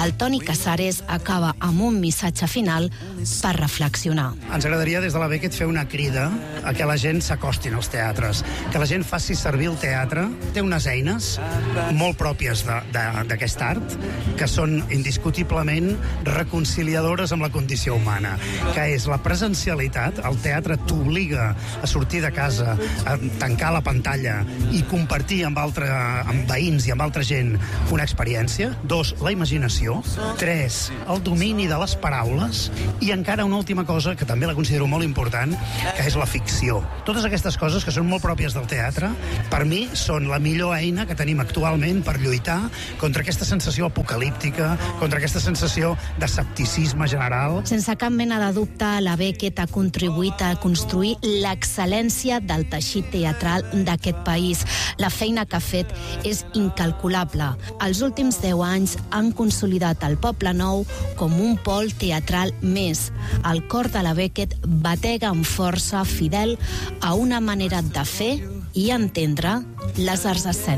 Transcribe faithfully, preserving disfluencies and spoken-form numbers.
El Toni Casares acaba amb un missatge final per reflexionar. Ens agradaria des de la Beckett fer una crida a que la gent s'acostin als teatres, que la gent faci servir el teatre. Té unes eines molt pròpies d'aquest art, que són indiscutiblement reconciliadores amb la condició humana, que és la presencialitat. El teatre t'obliga a sortir de casa, a tancar la pantalla i compartir amb, altre, amb veïns i amb altra gent una experiència. Dos, la imaginació. Tres, el domini de les paraules. I encara una última cosa, que també la considero molt important, que és la ficció. Totes aquestes coses, que són molt pròpies del teatre, per mi són la millor eina que tenim actualment per lluitar contra aquesta sensació apocalíptica, contra aquesta sensació d'escepticisme general. Sense cap mena de dubte, la Beckett ha contribuït a construir l'excel·lència del teixit teatral d'aquest país. La feina que ha fet és incalculable. Els últims deu anys han consolidat el Poble Nou com un pol teatral més. El cor de la Beckett batega amb força, fidel a una manera de fer i entendre les arts escèniques.